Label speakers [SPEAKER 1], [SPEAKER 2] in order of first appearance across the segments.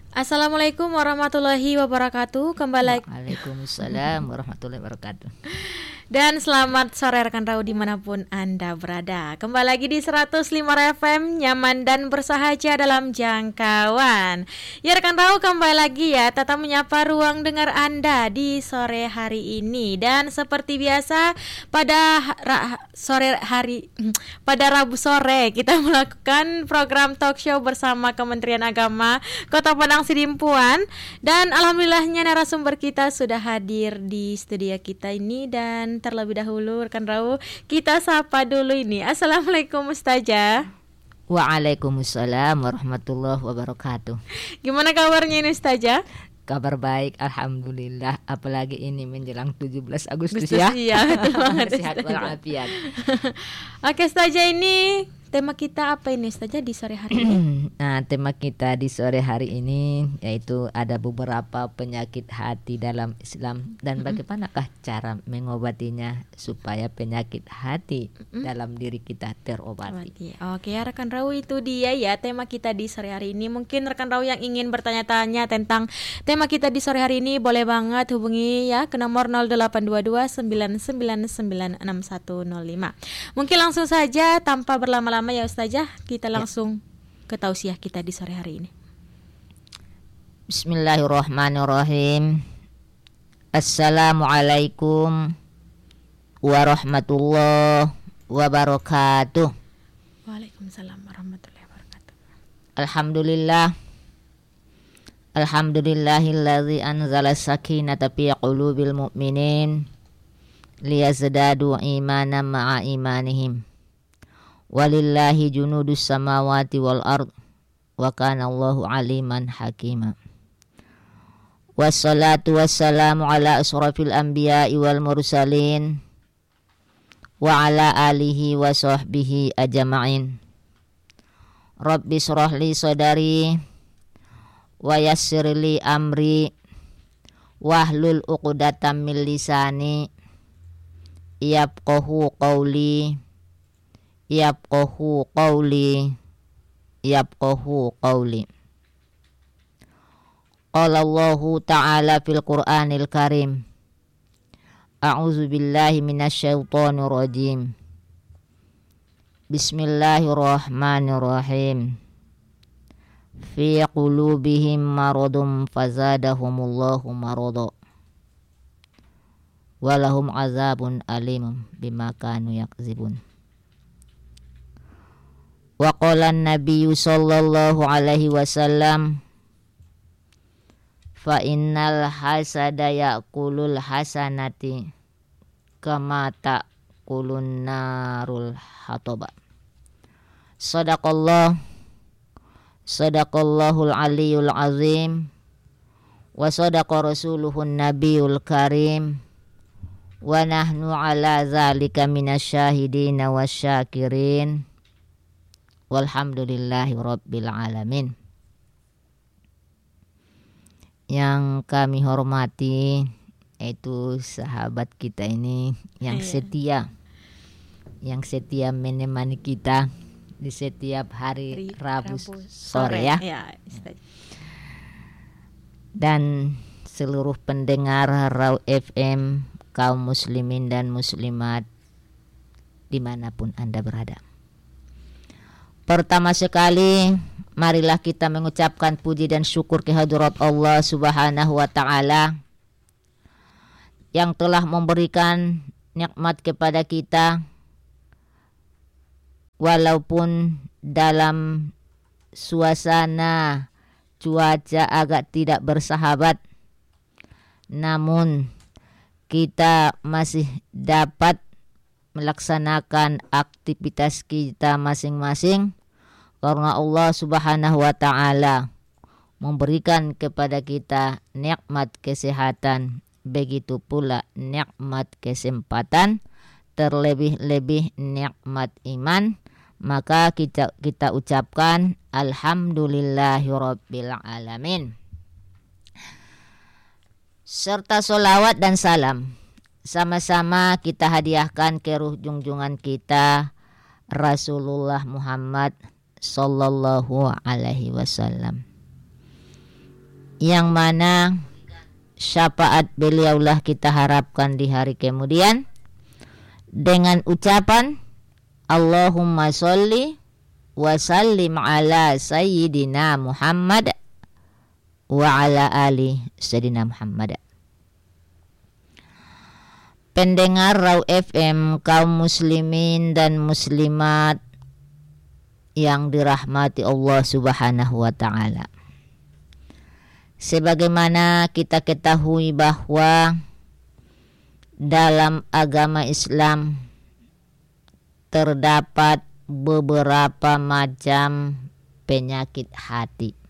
[SPEAKER 1] Assalamualaikum warahmatullahi wabarakatuh. Kembali lagi.
[SPEAKER 2] Waalaikumsalam warahmatullahi wabarakatuh.
[SPEAKER 1] Dan selamat sore rekan Rau dimanapun Anda berada. Kembali lagi di 105 FM, nyaman dan bersahaja dalam jangkauan. Ya rekan Rau, kembali lagi ya Tata menyapa ruang dengar Anda di sore hari ini. Dan seperti biasa pada Rabu sore kita melakukan program talk show bersama Kementerian Agama Kota Padang Sidimpuan. Dan alhamdulillahnya narasumber kita sudah hadir di studio kita ini. Dan terlebih dahulu rekan Rau, kita sapa dulu ini. Assalamualaikum Ustazah.
[SPEAKER 2] Waalaikumsalam warahmatullahi wabarakatuh.
[SPEAKER 1] Gimana kabarnya ini Ustazah?
[SPEAKER 2] Kabar baik, alhamdulillah. Apalagi ini menjelang 17 Agustus ya.
[SPEAKER 1] Iya, betul banget.
[SPEAKER 2] Sehat walafiat.
[SPEAKER 1] Oke Ustazah, ini tema kita apa ini Ustazah di sore hari ini?
[SPEAKER 2] Nah, tema kita di sore hari ini yaitu ada beberapa penyakit hati dalam Islam dan bagaimanakah cara mengobatinya supaya penyakit hati dalam diri kita terobati.
[SPEAKER 1] Oke ya rekan Rau, itu dia ya tema kita di sore hari ini. Mungkin rekan Rau yang ingin bertanya-tanya tentang tema kita di sore hari ini boleh banget hubungi ya ke nomor 0822 9996105. Mungkin langsung saja tanpa berlama-lama ya Ustazah, kita langsung ke tausiah kita di sore hari ini.
[SPEAKER 2] Bismillahirrahmanirrahim. Assalamualaikum warahmatullahi wabarakatuh.
[SPEAKER 1] Waalaikumsalam warahmatullahi wabarakatuh.
[SPEAKER 2] Alhamdulillahilladzi anzala sakinata fi qulubil mu'minin liyazdadu imanan ma'a imanihim. Walillahi junudus samawati wal ard wa kana Allahu aliman hakima. Wassalatu wassalamu ala asrafil anbiya'i wal mursalin wa ala alihi wa sahbihi ajma'in. Rabbi shrah li sadari wa yassir li amri wahlul 'uqdatam min lisani yafqahu qawli yafqahu qawli. Qala Allahu ta'ala fil Qur'anil Karim. A'udzu billahi minasyaitonir rajim. Bismillahirrahmanirrahim. Fi qulubihim maradun fazadahumullahu marada. Walahum azabun alim bima kanu yakzibun. Wa qala an-nabiyyu sallallahu alaihi wasallam, fa innal hasada ya'kulul hasanati kama ta'kulun narul hataba. Sadaqallahul aliyul azim wa sadaqa rasuluhun nabiyul karim wa nahnu ala zalika minasyahidina wasyakirin. Walhamdulillahi rabbil alamin. Yang kami hormati yaitu sahabat kita ini yang setia menemani kita di setiap hari Rabu sore ya. Dan seluruh pendengar Rau FM, kaum muslimin dan muslimat dimanapun Anda berada. Pertama sekali, marilah kita mengucapkan puji dan syukur kehadirat Allah Subhanahu wa Ta'ala yang telah memberikan nikmat kepada kita walaupun dalam suasana cuaca agak tidak bersahabat, namun kita masih dapat melaksanakan aktivitas kita masing-masing karena Allah Subhanahu wa Ta'ala memberikan kepada kita nikmat kesehatan, begitu pula nikmat kesempatan, terlebih-lebih nikmat iman. Maka kita ucapkan alhamdulillahirabbil alamin. Serta sholawat dan salam sama-sama kita hadiahkan ke ruh junjungan kita Rasulullah Muhammad sallallahu alaihi wasallam. yang mana syafaat beliaulah kita harapkan di hari kemudian dengan ucapan Allahumma sholli wa sallim ala sayyidina Muhammad wa ala ali sayyidina Muhammad. Pendengar Raw FM, kaum muslimin dan muslimat yang dirahmati Allah Subhanahu wa taala. Sebagaimana kita ketahui bahwa dalam agama Islam terdapat beberapa macam penyakit hati.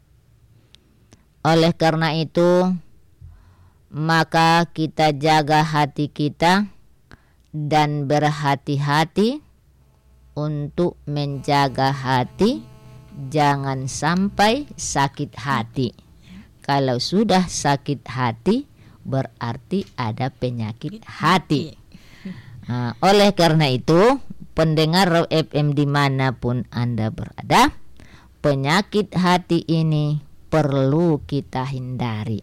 [SPEAKER 2] Oleh karena itu, maka kita jaga hati kita dan berhati-hati untuk menjaga hati, jangan sampai sakit hati. Kalau sudah sakit hati, berarti ada penyakit hati. Nah, oleh karena itu, pendengar Raw FM dimanapun Anda berada, penyakit hati ini perlu kita hindari.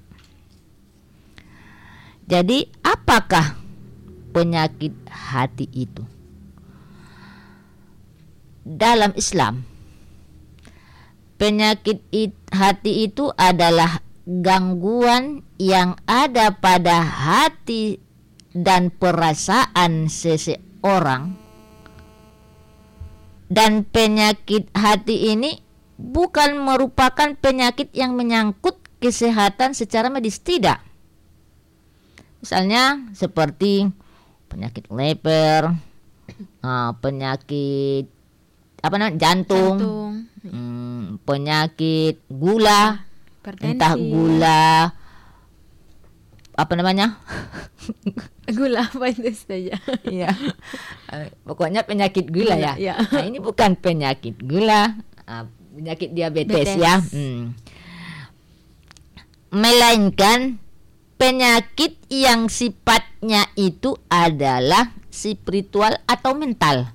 [SPEAKER 2] Jadi apakah penyakit hati itu? Dalam Islam, penyakit hati itu adalah gangguan yang ada pada hati dan perasaan seseorang. Dan penyakit hati ini bukan merupakan penyakit yang menyangkut kesehatan secara medis, tidak. Misalnya seperti penyakit leper, penyakit jantung. Penyakit gula, entah gula gula apa itu saja. Iya. Pokoknya penyakit gula ya. Nah, ini bukan penyakit gula, penyakit diabetes ya. Melainkan penyakit yang sifatnya itu adalah spiritual atau mental.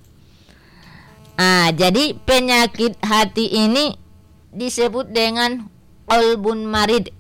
[SPEAKER 2] Jadi penyakit hati ini disebut dengan qalbun marid,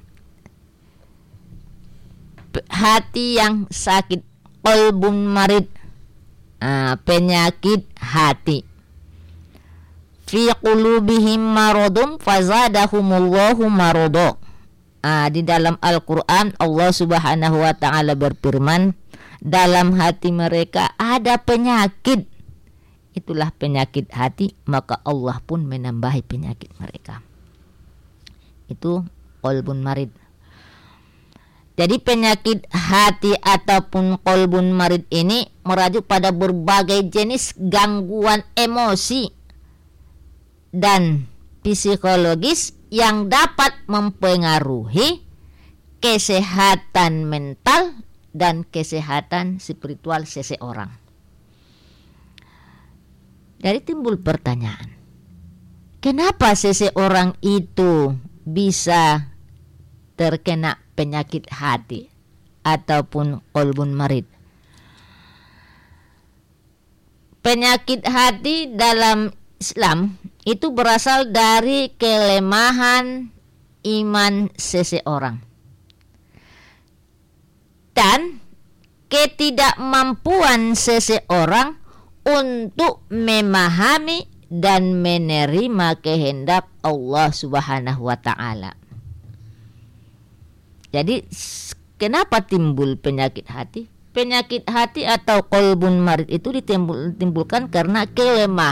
[SPEAKER 2] hati yang sakit, qalbun marid, penyakit hati. Fi qulubihim maradun fazadahumullahu marada. Di dalam Al-Quran Allah Subhanahu wa ta'ala berfirman, dalam hati mereka ada penyakit, itulah penyakit hati, maka Allah pun menambahi penyakit mereka. Itu qalbun marid. Jadi penyakit hati ataupun qalbun marid ini merujuk pada berbagai jenis gangguan emosi dan psikologis yang dapat mempengaruhi kesehatan mental dan kesehatan spiritual seseorang. Jadi timbul pertanyaan, kenapa seseorang itu bisa terkena penyakit hati ataupun qalbun marid? Penyakit hati dalam Islam itu berasal dari kelemahan iman seseorang dan ketidakmampuan seseorang untuk memahami dan menerima kehendak Allah Subhanahu wa ta'ala. Jadi kenapa timbul penyakit hati? Penyakit hati atau qalbun marid itu ditimbulkan karena kelemahan